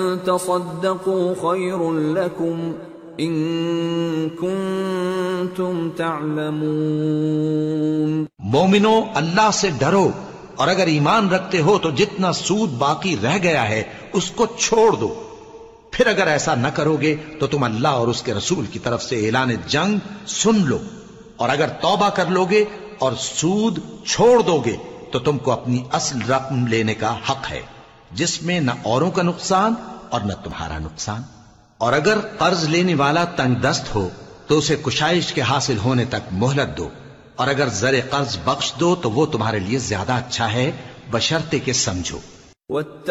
तसद्दक़ू खैरुल लकुम इन कुंतुम तअलमून। मोमिनो, अल्लाह से डरो और अगर ईमान रखते हो तो जितना सूद बाकी रह गया है उसको छोड़ दो। फिर अगर ऐसा न करोगे तो तुम अल्लाह और उसके रसूल की तरफ से ऐलान जंग सुन लो, और अगर तौबा कर लोगे और सूद छोड़ दोगे तो तुमको अपनी असल रकम लेने का हक है, जिसमें न औरों का नुकसान और न तुम्हारा नुकसान। और अगर कर्ज लेने वाला तंगदस्त हो तो उसे कुशाइश के हासिल होने तक मोहलत दो, और अगर ज़रे कर्ज बख्श दो तो वो तुम्हारे लिए ज्यादा अच्छा है, बशर्ते के समझो।